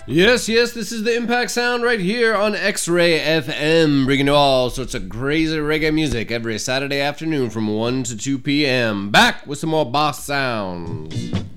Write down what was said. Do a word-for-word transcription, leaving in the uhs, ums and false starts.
Yes, yes, this is the Impact Sound right here on X-Ray F M, bringing you all sorts of crazy reggae music every Saturday afternoon from one to two p.m. Back with some more boss sounds.